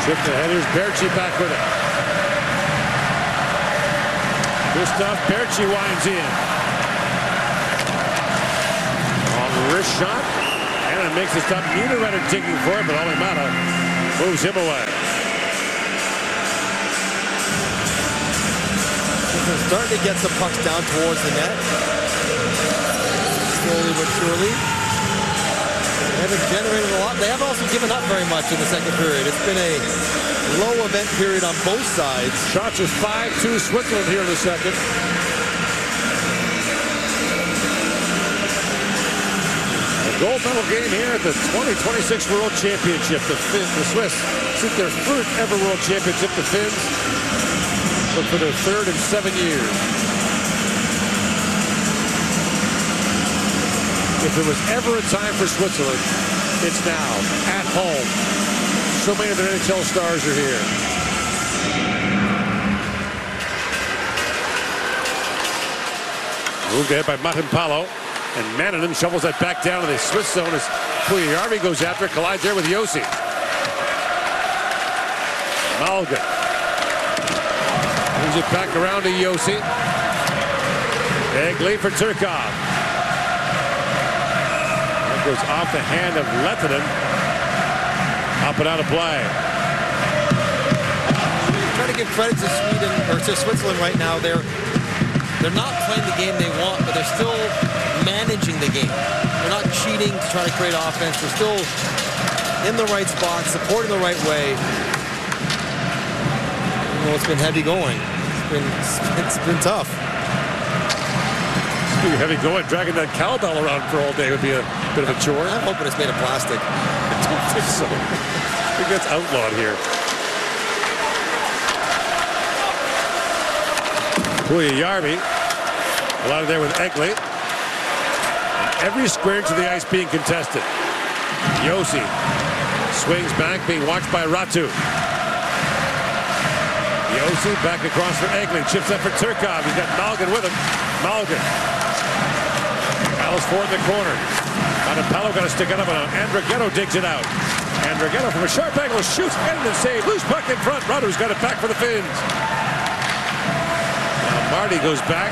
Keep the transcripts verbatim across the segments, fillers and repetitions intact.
Chip the headers, Berchi back with it. Christoph Berchi winds in. On the wrist shot. And it makes the stop. Niederreiter digging for it, but Alimata moves him away. They're starting to get some pucks down towards the net. Slowly but surely. They haven't generated a lot. They haven't also given up very much in the second period. It's been a low event period on both sides. Shots is five two Switzerland here in the second. A gold medal game here at the twenty twenty-six World Championship. The, Finn, the Swiss seek their first ever World Championship. The Finns look for their third in seven years. If there was ever a time for Switzerland, it's now, at home. So many of their N H L stars are here. Moved ahead by Matinpalo, and Manninen shovels that back down to the Swiss zone as Puljujarvi goes after it, collides there with Josi. Malgin moves it back around to Josi. Big lead for Turkov. Goes off the hand of Lehtinen. Up and out of play. Trying to give credit to Sweden or to Switzerland right now. They're they're not playing the game they want, but they're still managing the game. They're not cheating to try to create offense. They're still in the right spot, supporting the right way. You know, it's been heavy going. It's been it's been tough. Heavy going, dragging that cowbell around for all day would be a bit of a chore. I'm hoping it's made of plastic. I don't think so. I think that's outlawed here. Puljujarvi, a lot of there with Egley. Every square inch of the ice being contested. Josi swings back, being watched by Ratu. Josi back across for Egley, chips up for Turkov. He's got Malgin with him. Malgin. Battles for it in the corner. Matinpalo got to stick it up, and Andrighetto digs it out. Andrighetto from a sharp angle shoots, and the save. Loose puck in front. Ratu's got it back for the Finns. Now Marty goes back.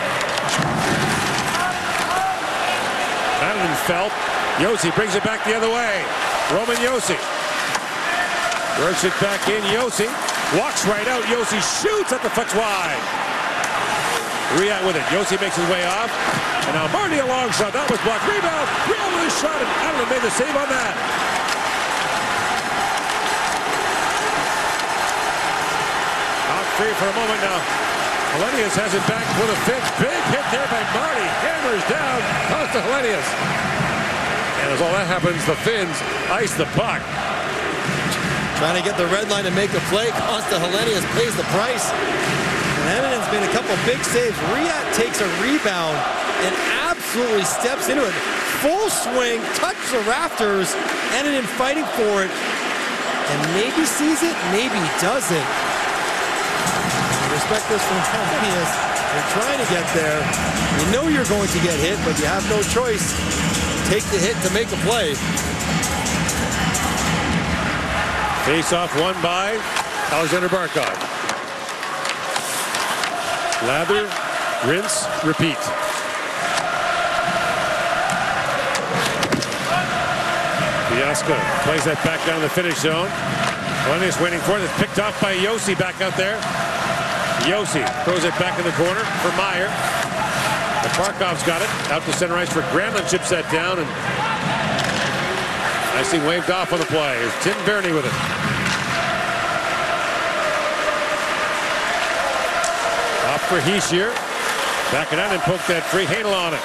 Manninen felt. Josi brings it back the other way. Roman Josi. Works it back in. Josi walks right out. Josi shoots at the puck's wide. Riat with it. Josi makes his way off. And now Marty a long shot. That was blocked. Rebound. Riat with his shot. And Allen made the save on that. Out free for a moment now. Helenius has it back for the Finns. Big hit there by Marty. Hammers down. Costa Helenius. And as all that happens, the Finns ice the puck. Trying to get the red line to make a play. Costa Helenius pays the price. Mannenen's made a couple big saves. Riat takes a rebound and absolutely steps into it. Full swing, touches the rafters. Mannenen fighting for it. And maybe sees it, maybe doesn't. Respect this from Helenius. You're trying to get there. You know you're going to get hit, but you have no choice. Take the hit to make a play. Face-off won by Alexander Barkov. Lather, rinse, repeat. Biasca plays that back down the finish zone. Helenius waiting for it. It's picked off by Josi back out there. Josi throws it back in the corner for Meyer. And Barkov's got it. Out to center ice for Granlund. Chips that down. And nicely waved off on the play. Here's Tim Berni with it. Up for Hischier. Backing out and poked that free. Hanel on it.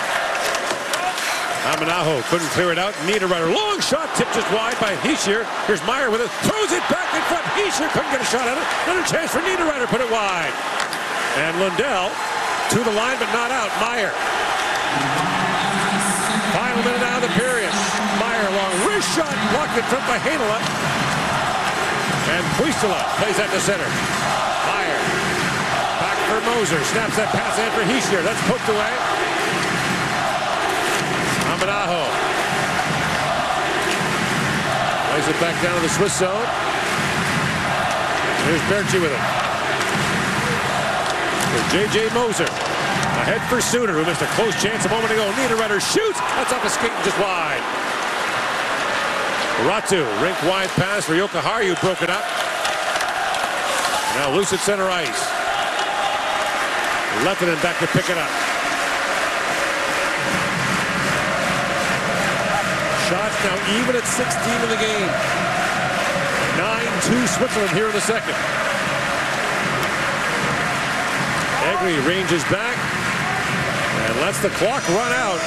Amanaho couldn't clear it out. Niederreiter. Long shot tipped just wide by Hischier. Here's Meyer with it. Throws it back in front. Hischier couldn't get a shot at it. Another chance for Niederreiter. Put it wide. And Lundell to the line but not out. Meyer. Final minute out of the period. Meyer long wrist shot. Blocked in front by Hanela. And Puistila plays that to center. Meyer. Back for Moser. Snaps that pass in for Hischier. That's poked away. Amanaho plays it back down to the Swiss zone. Here's Berchi with it. With J J Moser. Ahead for Suter, who missed a close chance a moment ago. Niederreiter shoots. That's off a skate and just wide. Ratu, rink wide pass for Jokiharju, broke it up. Now loose at center ice. Lehtonen back to pick it up. Shots now even at sixteen in the game. nine two Switzerland here in the second. Egli ranges back and lets the clock run out.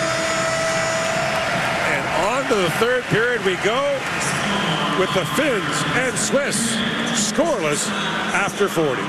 And on to the third period we go with the Finns and Swiss scoreless after forty.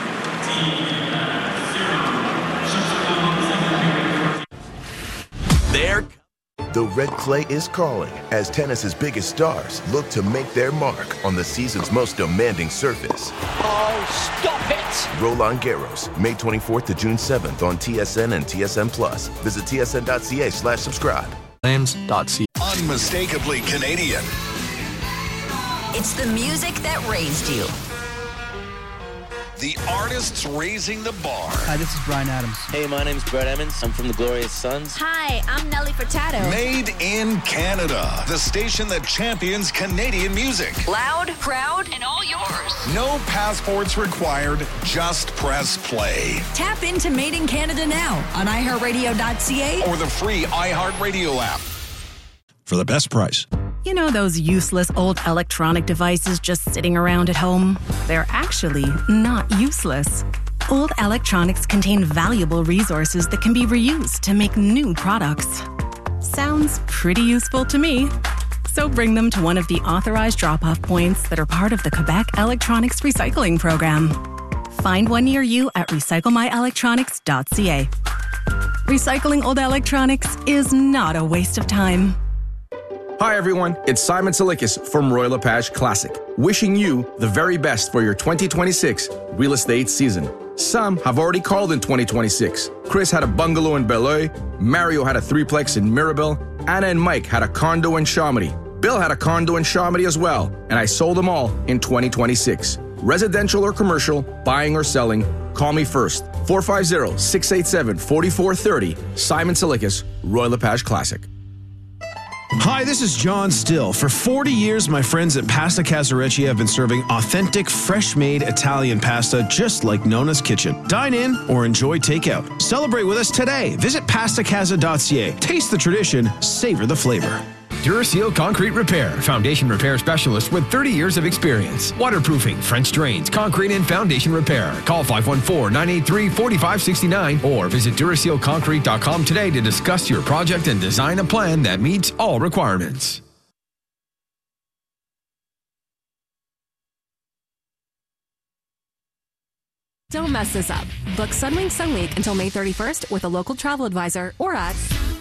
There. The red clay is calling as tennis's biggest stars look to make their mark on the season's most demanding surface. Oh, stop it! Roland Garros, May twenty-fourth to June seventh on T S N and T S N Plus. Visit T S N dot C A slash subscribe. Lands dot C A. Unmistakably Canadian. It's the music that raised you. The artists raising the bar. Hi, this is Bryan Adams. Hey, my name's Brett Emmons. I'm from the Glorious Sons. Hi, I'm Nelly Furtado. Made in Canada. The station that champions Canadian music. Loud, proud, and all yours. No passports required. Just press play. Tap into Made in Canada now on i heart radio dot c a or the free iHeartRadio app. For the best price. You know those useless old electronic devices just sitting around at home? They're actually not useless. Old electronics contain valuable resources that can be reused to make new products. Sounds pretty useful to me. So bring them to one of the authorized drop-off points that are part of the Quebec Electronics Recycling Program. Find one near you at recycle my electronics dot c a. Recycling old electronics is not a waste of time. Hi everyone, it's Simon Salikis from Royal LePage Classic, wishing you the very best for your twenty twenty-six real estate season. Some have already called in twenty twenty-six. Chris had a bungalow in Beloeil, Mario had a threeplex in Mirabel, Anna and Mike had a condo in Chamonix, Bill had a condo in Chamonix as well, and I sold them all in twenty twenty-six. Residential or commercial, buying or selling, call me first. four five zero, six eight seven, four four three zero. Simon Salikis, Royal LePage Classic. Hi, this is John Still. For forty years, my friends at Pasta Casarecci have been serving authentic, fresh-made Italian pasta just like Nona's Kitchen. Dine in or enjoy takeout. Celebrate with us today. Visit pasta casa dot c a. Taste the tradition, savor the flavor. Duraseal Concrete Repair, foundation repair specialist with thirty years of experience. Waterproofing, French drains, concrete and foundation repair. Call five one four, nine eight three, four five six nine or visit Duraseal Concrete dot com today to discuss your project and design a plan that meets all requirements. Don't mess this up. Book Sunwing Sun Week until May thirty-first with a local travel advisor or at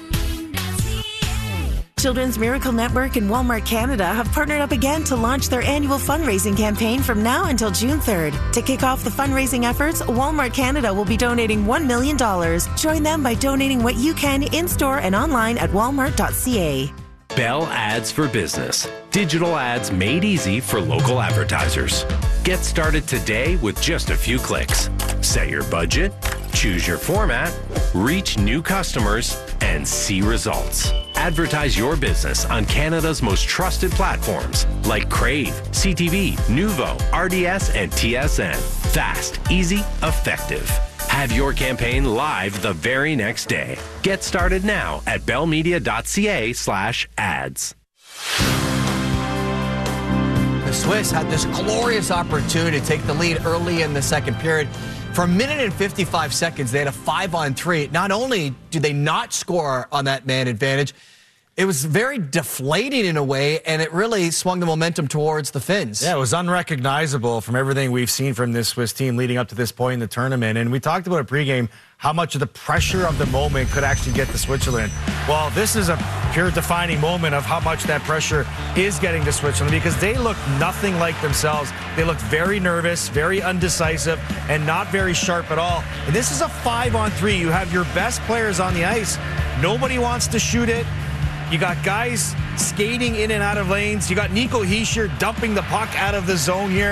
Children's Miracle Network and Walmart Canada have partnered up again to launch their annual fundraising campaign from now until June third. To kick off the fundraising efforts, Walmart Canada will be donating one million dollars. Join them by donating what you can in-store and online at walmart dot c a. Bell Ads for Business. Digital ads made easy for local advertisers. Get started today with just a few clicks. Set your budget, choose your format, reach new customers, and see results. Advertise your business on Canada's most trusted platforms like Crave, C T V, Nuvo, R D S, and T S N. Fast, easy, effective. Have your campaign live the very next day. Get started now at bell media dot c a slash ads. The Swiss had this glorious opportunity to take the lead early in the second period. For a minute and fifty-five seconds, they had a five on three. Not only do they not score on that man advantage, it was very deflating in a way, and it really swung the momentum towards the Finns. Yeah, it was unrecognizable from everything we've seen from this Swiss team leading up to this point in the tournament. And we talked about it pregame, how much of the pressure of the moment could actually get to Switzerland. Well, this is a pure defining moment of how much that pressure is getting to Switzerland, because they look nothing like themselves. They look very nervous, very undecisive, and not very sharp at all. And this is a five on three. You have your best players on the ice. Nobody wants to shoot it. You got guys skating in and out of lanes. You got Nico Hischier dumping the puck out of the zone here.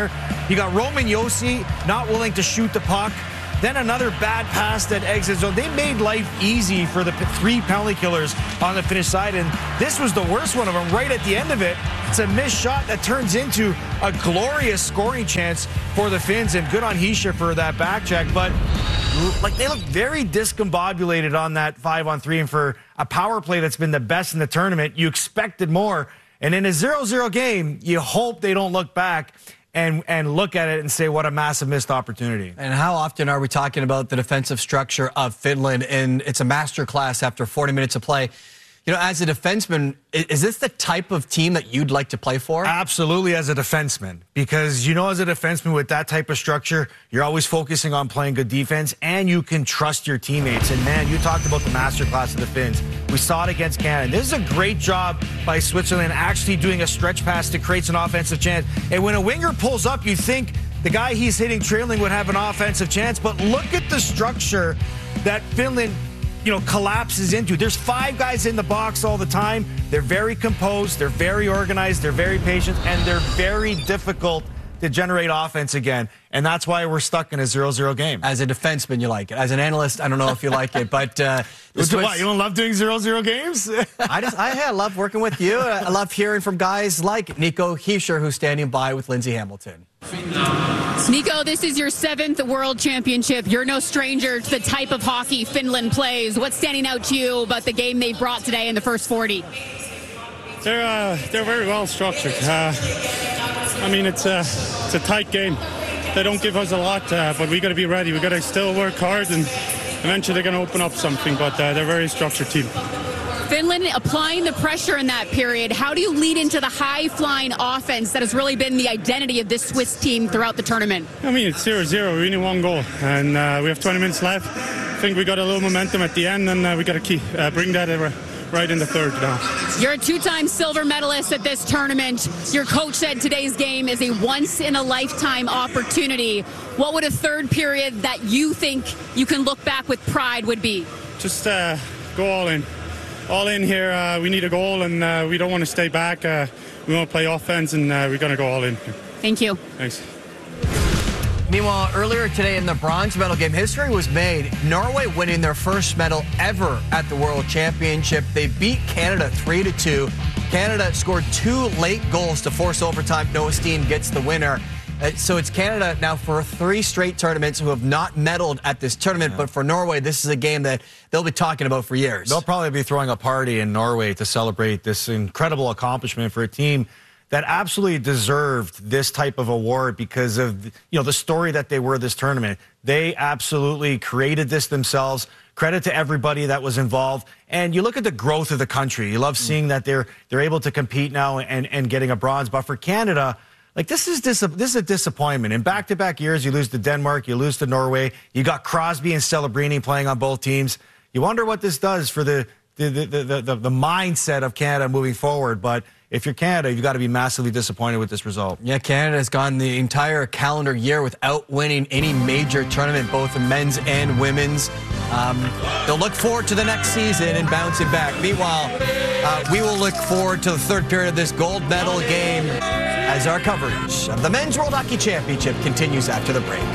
You got Roman Josi not willing to shoot the puck. Then another bad pass that exits zone. They made life easy for the three penalty killers on the Finnish side, and this was the worst one of them right at the end of it. It's a missed shot that turns into a glorious scoring chance for the Finns, and good on Hischier for that back check. But like they look very discombobulated on that five on three, and for a power play that's been the best in the tournament, you expected more. And in a zero zero game, you hope they don't look back and and look at it and say, what a massive missed opportunity. And how often are we talking about the defensive structure of Finland? And it's a masterclass after forty minutes of play. You know, as a defenseman, is this the type of team that you'd like to play for? Absolutely, as a defenseman. Because, you know, as a defenseman with that type of structure, you're always focusing on playing good defense, and you can trust your teammates. And, man, you talked about the masterclass of the Finns. We saw it against Canada. This is a great job by Switzerland actually doing a stretch pass to create an offensive chance. And when a winger pulls up, you think the guy he's hitting trailing would have an offensive chance. But look at the structure that Finland, you know, collapses into. There's five guys in the box all the time. They're very composed, they're very organized, they're very patient, and they're very difficult to generate offense again. And that's why we're stuck in a zero zero game. As a defenseman, you like it. As an analyst, I don't know if you like it, but uh, Swiss... what, you don't love doing zero zero games? I just, I, I love working with you. I love hearing from guys like Nico Hischier, who's standing by with Lindsay Hamilton. Nico, this is your seventh World Championship. You're no stranger to the type of hockey Finland plays. What's standing out to you about the game they brought today in the first forty? They're uh, they're very well structured. Uh, I mean, it's a it's a tight game. They don't give us a lot, uh, but we got to be ready. We got to still work hard, and eventually they're going to open up something. But uh, they're a very structured team. Finland applying the pressure in that period. How do you lead into the high-flying offense that has really been the identity of this Swiss team throughout the tournament? I mean, it's zero zero. We need one goal, and uh, we have twenty minutes left. I think we got a little momentum at the end, and uh, we got to keep uh, bring that uh, right in the third now. You're a two-time silver medalist at this tournament. Your coach said today's game is a once-in-a-lifetime opportunity. What would a third period that you think you can look back with pride would be? Just uh, go all in. All in here. Uh, we need a goal, and uh, we don't want to stay back. Uh, we want to play offense, and uh, we're going to go all in. Thank you. Thanks. Meanwhile, earlier today in the bronze medal game, history was made. Norway winning their first medal ever at the World Championship. They beat Canada three to two. Canada scored two late goals to force overtime. Noah Steen gets the winner. Uh, so it's Canada now for three straight tournaments who have not medaled at this tournament. Yeah. But for Norway, this is a game that they'll be talking about for years. They'll probably be throwing a party in Norway to celebrate this incredible accomplishment for a team that absolutely deserved this type of award because of, you know, the story that they were this tournament. They absolutely created this themselves. Credit to everybody that was involved. And you look at the growth of the country. You love seeing that they're they're able to compete now and, and getting a bronze. But for Canada, like, this is dis- this is a disappointment. In back-to-back years, you lose to Denmark, you lose to Norway. You got Crosby and Celebrini playing on both teams. You wonder what this does for the the the the, the, the mindset of Canada moving forward. But if you're Canada, you've got to be massively disappointed with this result. Yeah, Canada has gone the entire calendar year without winning any major tournament, both in men's and women's. Um, they'll look forward to the next season and bouncing back. Meanwhile, uh, we will look forward to the third period of this gold medal game as our coverage of the Men's World Hockey Championship continues after the break.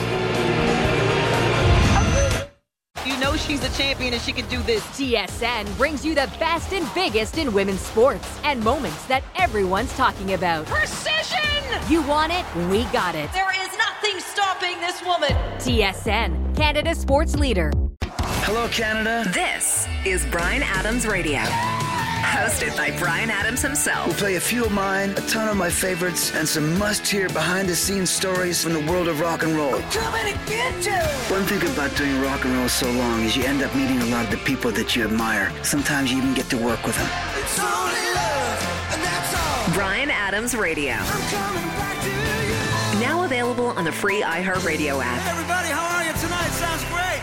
You know she's a champion and she can do this. T S N brings you the best and biggest in women's sports and moments that everyone's talking about. Precision! You want it? We got it. There is nothing stopping this woman. T S N, Canada's sports leader. Hello, Canada. This is Bryan Adams Radio. Hosted by Bryan Adams himself. We'll play a few of mine, a ton of my favorites, and some must-hear behind-the-scenes stories from the world of rock and roll. We're coming to get you! One thing about doing rock and roll so long is you end up meeting a lot of the people that you admire. Sometimes you even get to work with them. It's only love, and that's all. Bryan Adams Radio. I'm coming back to you. Now available on the free iHeartRadio app. Hey everybody, how are you tonight? Sounds great.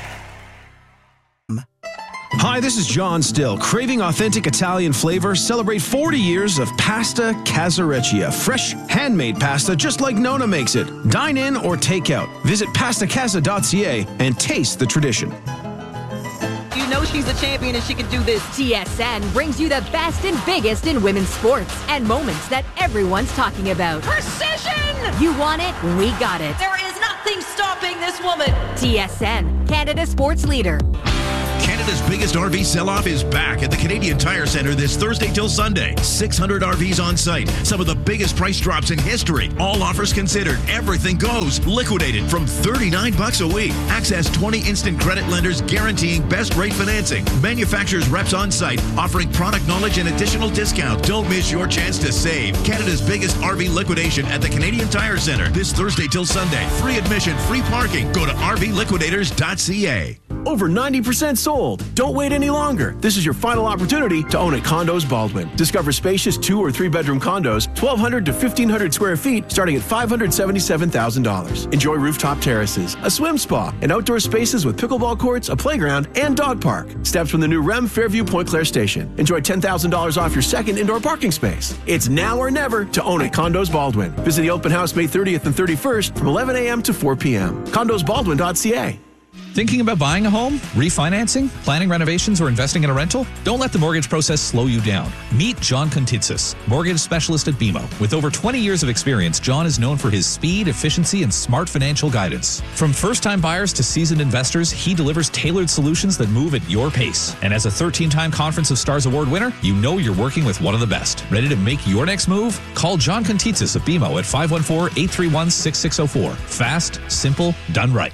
Hi, this is John Still. Craving authentic Italian flavor? Celebrate forty years of Pasta Casareccia. Fresh, handmade pasta just like Nona makes it. Dine in or take out. Visit pasta casa dot c a and taste the tradition. You know she's a champion and she can do this. T S N brings you the best and biggest in women's sports and moments that everyone's talking about. Precision! You want it? We got it. There is nothing stopping this woman. T S N, Canada sports leader. Canada's biggest R V sell-off is back at the Canadian Tire Centre this Thursday till Sunday. six hundred R Vs on site. Some of the biggest price drops in history. All offers considered. Everything goes. Liquidated from thirty-nine bucks a week. Access twenty instant credit lenders guaranteeing best rate financing. Manufacturers reps on site offering product knowledge and additional discounts. Don't miss your chance to save. Canada's biggest R V liquidation at the Canadian Tire Centre this Thursday till Sunday. Free admission, free parking. Go to R V liquidators dot C A. Over ninety percent sold. Don't wait any longer. This is your final opportunity to own at Condos Baldwin. Discover spacious two or three bedroom condos, twelve hundred to fifteen hundred square feet, starting at five hundred seventy-seven thousand dollars. Enjoy rooftop terraces, a swim spa, and outdoor spaces with pickleball courts, a playground, and dog park. Steps from the new R E M Fairview Point Claire Station. Enjoy ten thousand dollars off your second indoor parking space. It's now or never to own at Condos Baldwin. Visit the open house May thirtieth and thirty-first from eleven a.m. to four p.m. condos baldwin dot c a. Thinking about buying a home, refinancing, planning renovations, or investing in a rental? Don't let the mortgage process slow you down. Meet John Contitsis, mortgage specialist at B M O. With over twenty years of experience, John is known for his speed, efficiency, and smart financial guidance. From first-time buyers to seasoned investors, he delivers tailored solutions that move at your pace. And as a thirteen-time Conference of Stars Award winner, you know you're working with one of the best. Ready to make your next move? Call John Contitsis of B M O at five one four, eight three one, six six zero four. Fast, simple, done right.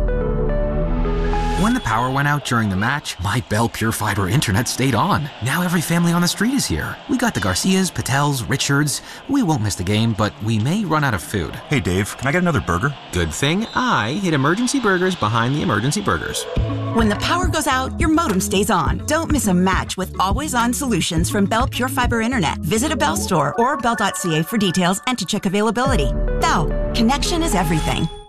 When the power went out during the match, my Bell Pure Fiber internet stayed on. Now every family on the street is here. We got the Garcias, Patels, Richards. We won't miss the game, but we may run out of food. Hey Dave, can I get another burger? Good thing I hid Emergency Burgers behind the Emergency Burgers. When the power goes out, your modem stays on. Don't miss a match with always-on solutions from Bell Pure Fiber Internet. Visit a Bell store or bell dot c a for details and to check availability. Bell, connection is everything.